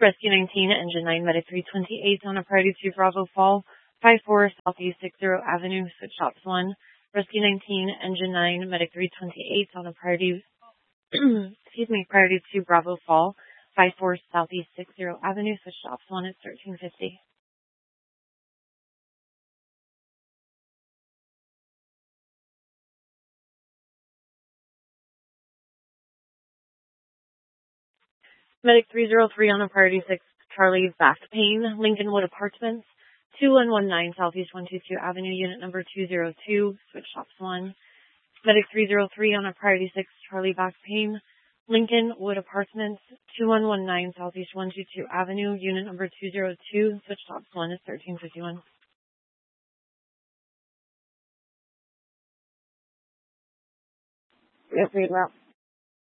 Rescue 19, Engine 9, Medic 328 on a priority 2 Bravo Fall, 54 Southeast 60 Avenue, switch ops 1. Rescue 19, Engine 9, Medic 328 on a priority, priority 2 Bravo Fall, 54 Southeast 60 Avenue, switch ops 1 at 1350. Medic 303 on a priority 6 Charlie back pain, Lincolnwood Apartments, 2119 Southeast 122 Avenue, unit number 202, switch ops 1. Medic 303 on a priority 6 Charlie back pain, Lincolnwood Apartments, 2119 Southeast 122 Avenue, unit number 202, switch ops 1 at 1351. Yep, read route.